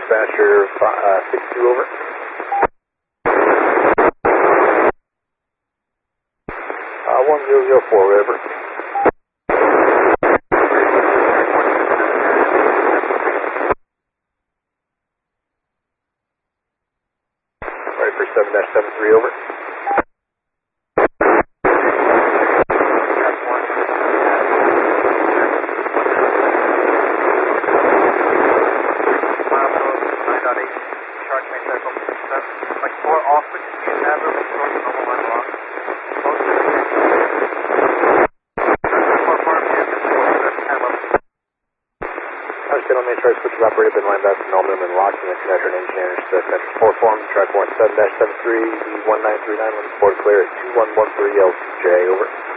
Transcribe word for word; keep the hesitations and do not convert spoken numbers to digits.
dispatcher uh, six two, over. Uh, one zero zero four, over. Sorry for seven dash seven three, over. Like four off, but you can have them and throw the normal line off. Most of the time, four farm here, just four have up. Understand, on main track, switch of operator, been lined back from Norman and locking the connector and engineers. The connector four form, track one seven dash seven three, one nine three nine, one four clear at two one one three L two J, over.